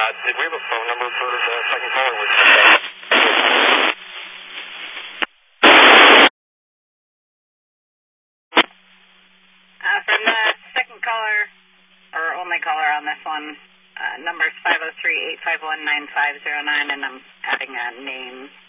Did we have a phone number for the second caller? From the second caller, or only caller on this one, number is 503-851-9509, and I'm adding a name.